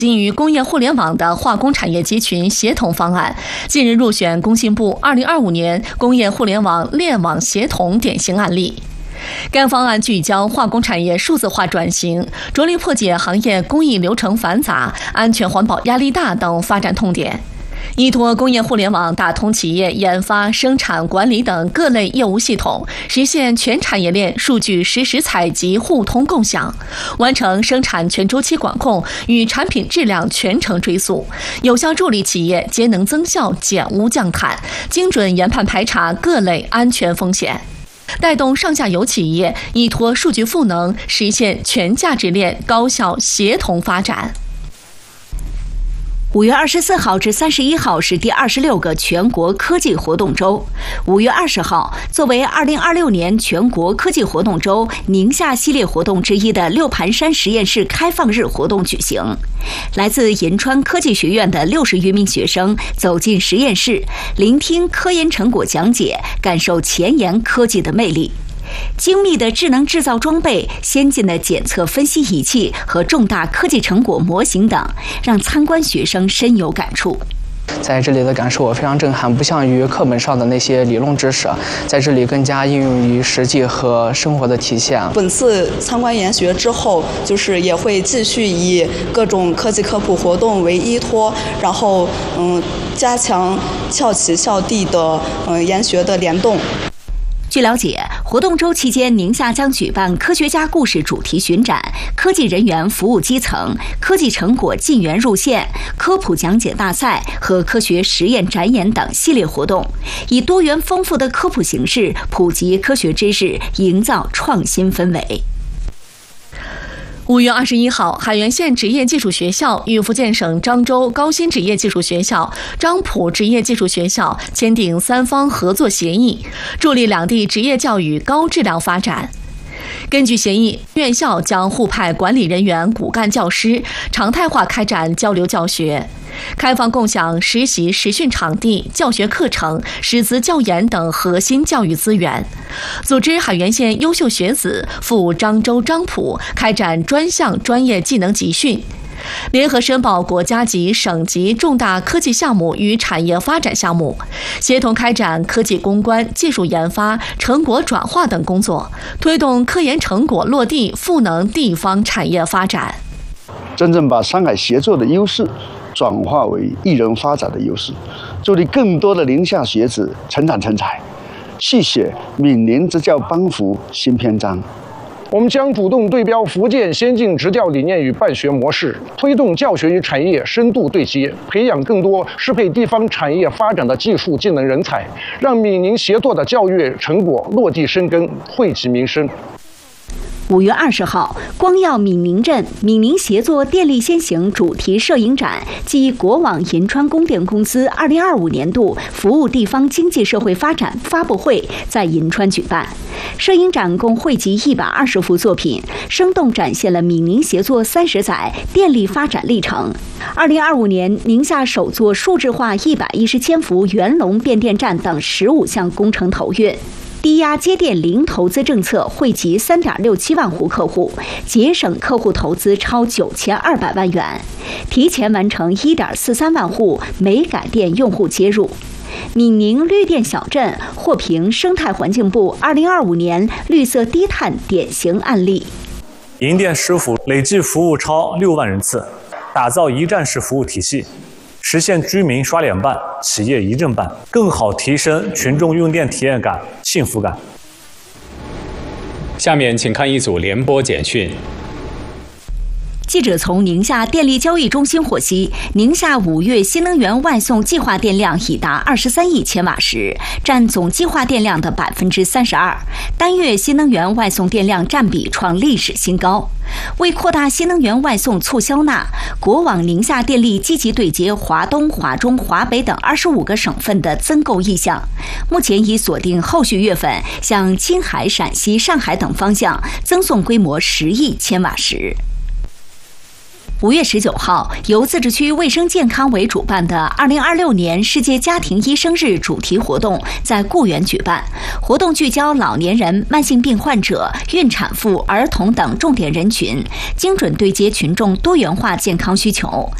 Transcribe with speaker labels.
Speaker 1: 基于工业互联网的化工产业集群协同方案，近日入选工信部2025年工业互联网链网协同典型案例。该方案聚焦化工产业数字化转型，着力破解行业工艺流程繁杂、安全环保压力大等发展痛点。依托工业互联网打通企业研发、生产、管理等各类业务系统，实现全产业链数据实时采集、互通共享，完成生产全周期管控与产品质量全程追溯，有效助力企业节能增效、减污降碳，精准研判排查各类安全风险，带动上下游企业依托数据赋能，实现全价值链高效协同发展。
Speaker 2: 5月24号至31号是第26个全国科技活动周。5月20号，作为2026年全国科技活动周宁夏系列活动之一的六盘山实验室开放日活动举行。来自银川科技学院的60余名学生走进实验室，聆听科研成果讲解，感受前沿科技的魅力。精密的智能制造装备、先进的检测分析仪器和重大科技成果模型等，让参观学生深有感触。
Speaker 3: 在这里的感受我非常震撼，不像于课本上的那些理论知识，在这里更加应用于实际和生活的体现。
Speaker 4: 本次参观研学之后，也会继续以各种科技科普活动为依托，然后加强校企校地的研学的联动。
Speaker 2: 据了解，活动周期间，宁夏将举办科学家故事主题巡展、科技人员服务基层、科技成果进园入线、科普讲解大赛和科学实验展演等系列活动，以多元丰富的科普形式普及科学知识，营造创新氛围。
Speaker 1: 5月21号，海原县职业技术学校与福建省漳州高新职业技术学校、漳浦职业技术学校签订3方合作协议，助力两地职业教育高质量发展。根据协议，院校将互派管理人员、骨干教师，常态化开展交流教学，开放共享实习实训场地、教学课程、师资教研等核心教育资源，组织海原县优秀学子赴漳州、漳浦开展专项专业技能集训，联合申报国家级、省级重大科技项目与产业发展项目，协同开展科技攻关、技术研发、成果转化等工作，推动科研成果落地，赋能地方产业发展。
Speaker 5: 真正把山海协作的优势转化为一人发展的优势，助力更多的宁夏学子成长成才，续写闽宁执教帮扶新篇章。
Speaker 6: 我们将主动对标福建先进执教理念与办学模式，推动教学与产业深度对接，培养更多适配地方产业发展的技术技能人才，让闽宁协作的教育成果落地生根，惠及民生。
Speaker 2: 5月20号，光耀闽宁镇闽宁协作电力先行主题摄影展暨国网银川供电公司2025年度服务地方经济社会发展发布会在银川举办。摄影展共汇集120幅作品，生动展现了闽宁协作30载电力发展历程。2025年，宁夏首座数字化110千伏元龙变电站等15项工程投运。低压接电零投资政策惠及3.67万户客户，节省客户投资超9200万元，提前完成1.43万户煤改电用户接入。闽宁绿电小镇获评生态环境部2025年绿色低碳典型案例。
Speaker 7: 银电师傅累计服务超6万人次，打造一站式服务体系，实现居民刷脸办、企业一证办，更好提升群众用电体验感、幸福感。
Speaker 8: 下面请看一组联播简讯。
Speaker 2: 记者从宁夏电力交易中心获悉，宁夏5月新能源外送计划电量已达23亿千瓦时，占总计划电量的32%，单月新能源外送电量占比创历史新高。为扩大新能源外送促销纳，国网宁夏电力积极对接华东、华中、华北等25个省份的增购意向，目前已锁定后续月份向青海、陕西、上海等方向增送规模10亿千瓦时。 5月19号，由自治区卫生健康委主办的2026年世界家庭医生日主题活动在固原举办。活动聚焦老年人、慢性病患者、孕产妇、儿童等重点人群，精准对接群众多元化健康需求。